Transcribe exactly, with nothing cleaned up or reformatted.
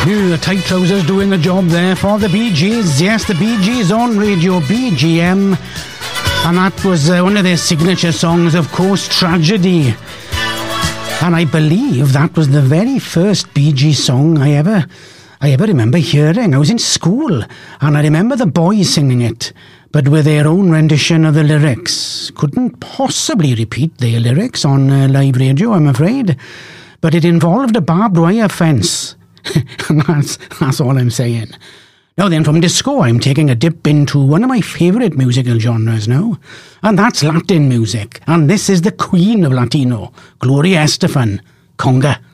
New the tight trousers doing the job there for the Bee Gees. Yes, the Bee Gees on radio B G M. And that was uh, one of their signature songs, of course, Tragedy. And I believe that was the very first Bee Gees song I ever, I ever remember hearing. I was in school, and I remember the boys singing it, but with their own rendition of the lyrics. Couldn't possibly repeat their lyrics on uh, live radio, I'm afraid. But it involved a barbed wire fence. that's, that's all I'm saying. Now then, from disco, I'm taking a dip into one of my favourite musical genres now, and that's Latin music. And this is the queen of Latino, Gloria Estefan, Conga.